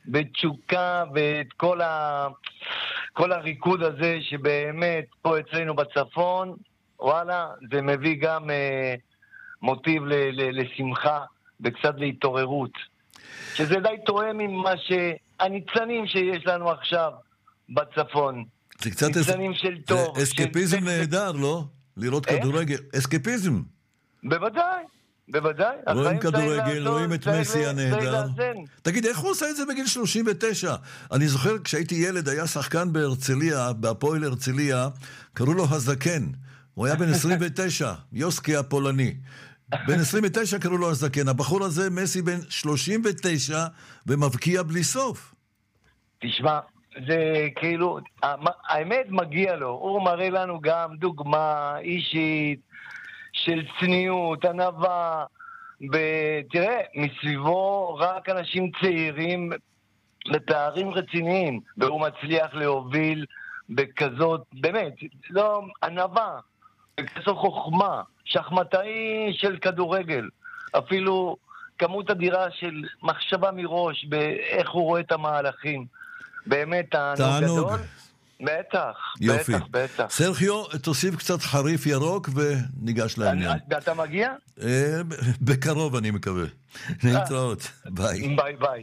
בתשוקה ואת כל הריקוד הזה שבאמת פה אצלנו בצפון, וואלה, זה מביא גם מוטיב לשמחה וקצת להתעוררות. שזה די תואם עם מה הניצנים שיש לנו עכשיו בצפון. זה קצת ניצנים של טוב. אסקפיזם נהדר, לא? לראות כדורגל. אסקפיזם. בוודאי. רואים כדורגל, רואים את מסי הנהדר. תגיד, איך הוא עושה את זה בגיל 39? אני זוכר כשהייתי ילד, היה שחקן בהרצליה, בהפועל הרצליה, קראו לו הזקן. הוא היה בן 29, יוסקי הפולני. בן 29 קראו לו הזקן. הבחור הזה, מסי, בן 39, ומבקיע בלי סוף. תשמע, זה כאילו, האמת מגיע לו. הוא מראה לנו גם דוגמה אישית של צניעות, ענווה, ותראה, מסביבו רק אנשים צעירים לתארים רציניים, והוא מצליח להוביל בכזאת, באמת, לא ענווה, בכזאת חוכמה, שחמטאי של כדורגל, אפילו כמות אדירה של מחשבה מראש, באיך הוא רואה את המהלכים, באמת תענוג גדול. בטח, יופי. בטח. סרחיו, תוסיף קצת חריף ירוק וניגש לעניין. אתה מגיע? בקרוב אני מקווה. נתראות. ביי. ביי.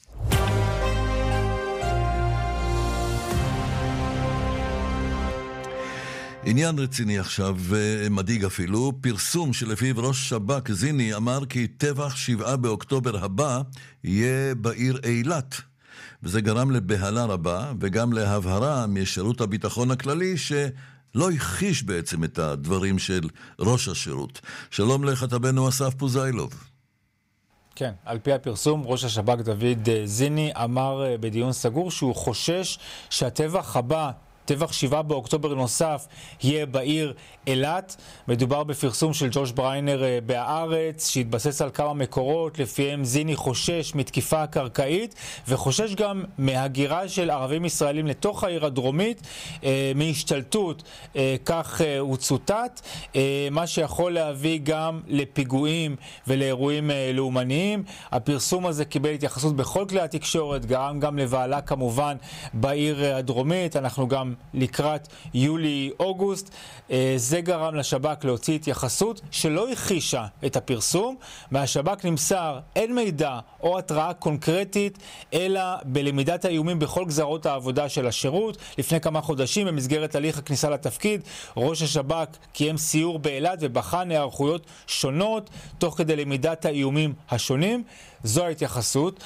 עניין רציני עכשיו, ומדאיג אפילו, פרסום שלפיו ראש שב"כ זיני אמר כי טבח 7 באוקטובר הבא יהיה בעיר אילת. וזה גרם לבהלה רבה, וגם להבהרה משירות הביטחון הכללי, שלא הכחיש בעצם את הדברים של ראש השירות. שלום לכתבנו אסף פוזיילוב. כן, על פי הפרסום, ראש השב"כ דוד זיני אמר בדיון סגור שהוא חושש שהטבח הבא, טבח 7 באוקטובר נוסף, יהיה בעיר אילת. מדובר בפרסום של ג'וש בריינר בהארץ, שהתבסס על כמה מקורות, לפיהם זיני חושש מתקיפה קרקעית, וחושש גם מהגירה של ערבים ישראלים לתוך העיר הדרומית, מהשתלטות, כך הוא צוטט, מה שיכול להביא גם לפיגועים ולאירועים לאומניים. הפרסום הזה קיבל התייחסות בכל כלי התקשורת, גם לבעלה כמובן בעיר הדרומית. אנחנו גם לקראת יולי-אוגוסט. זה גרם לשב"כ להוציא התייחסות שלא הכחישה את הפרסום. מהשב"כ נמסר אין מידע או התראה קונקרטית, אלא בלמידת האיומים בכל גזרות העבודה של השירות. לפני כמה חודשים, במסגרת הליך הכניסה לתפקיד, ראש השב"כ קיים סיור באילת ובחן היערכויות שונות, תוך כדי למידת האיומים השונים. זו ההתייחסות.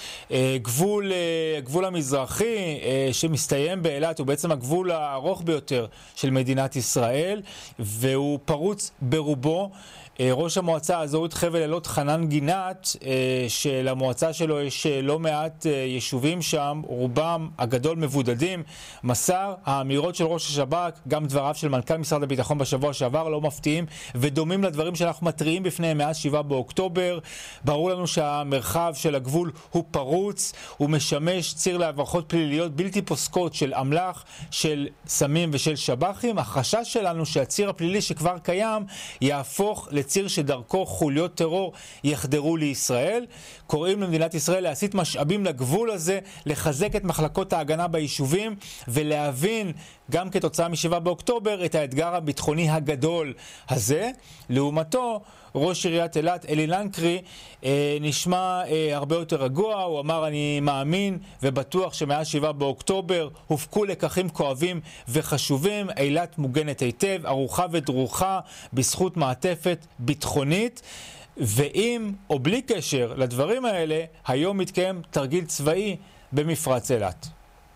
גבול המזרחי שמסתיים באילת הוא בעצם הגבול הארוך ביותר של מדינת ישראל, והוא פרוץ ברובו. ראש המועצה האזורית חבל אילות חנן גינת, שלמועצה שלו יש לא מעט יישובים שם, רובם הגדול מבודדים, מסר האמירות של ראש השב"כ, גם דבריו של מנכ"ל משרד הביטחון בשבוע שעבר, לא מפתיעים ודומים לדברים שאנחנו מטריעים בפניהם מאז 7 באוקטובר. ברור לנו שהמרחב של הגבול הוא פרוץ, הוא משמש ציר להברחות פליליות בלתי פוסקות של אמל"ח, של סמים ושל שב"חים. החשש שלנו שהציר הפלילי שכבר קיים יהפוך ציר שדרכו חוליות טרור יחדרו לישראל. קוראים למדינת ישראל להסיט משאבים לגבול הזה, לחזק את מחלקות ההגנה ביישובים, ולהבין גם כתוצאה מ7 באוקטובר את האתגר הביטחוני הגדול הזה. לעומתו, ראש עיריית אילת אלי לנקרי נשמע הרבה יותר רגוע. הוא אמר, אני מאמין ובטוח שמאז 7 באוקטובר הופקו לקחים כואבים וחשובים. אילת מוגנת היטב, ערוכה ודרוכה בזכות מעטפת ביטחונית. ואם או בלי קשר לדברים האלה, היום מתקיים תרגיל צבאי במפרץ אילת.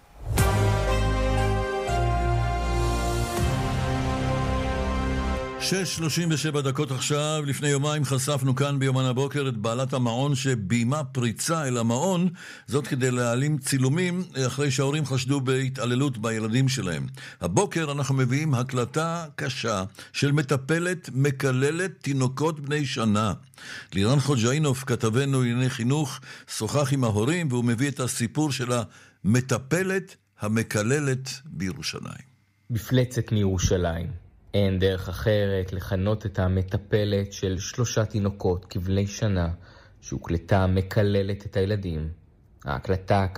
6:37 דקות עכשיו. לפני יומיים חשפנו כאן ביומן הבוקר את בעלת המעון שבימה פריצה אל המעון, זאת כדי להעלים צילומים אחרי שההורים חשדו בהתעללות בילדים שלהם. הבוקר אנחנו מביאים הקלטה קשה של מטפלת מקללת תינוקות בני שנה. לירן חוג'אינוב, כתבנו לענייני חינוך, שוחח עם ההורים והוא מביא את הסיפור של המטפלת המקללת בירושלים. מפלצת מירושלים. אין דרך אחרת לכנות את המטפלת של 3 תינוקות כבני שנה שהוקלטה מקללת את הילדים. ההקלטה,